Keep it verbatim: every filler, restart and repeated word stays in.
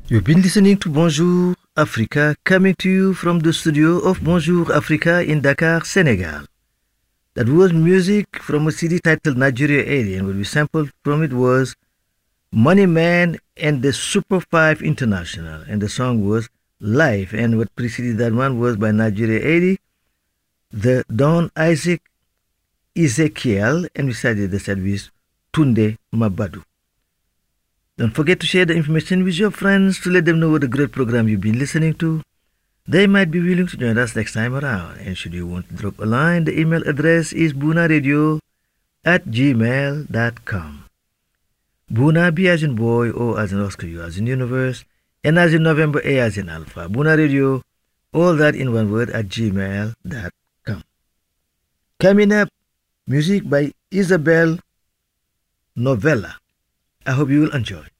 You've been listening to Bonjour Africa, coming to you from the studio of Bonjour Africa in Dakar, Senegal. That was music from a C D titled Nigeria Alien. What we sampled from it was Money Man and the Super five International, and the song was Life. And what preceded that one was by Nigeria Alien, the Don Isaac Ezekiel, and we started the service Tunde Mabadu. Don't forget to share the information with your friends to let them know what a great program you've been listening to. They might be willing to join us next time around. And should you want to drop a line, the email address is bunaradio at gmail dot com. Buna, B as in boy, O as in Oscar, U as in universe, N as in November, A as in alpha. Buna Radio, all that in one word at gmail dot com. Coming up, music by Isabel Novella. I hope you will enjoy.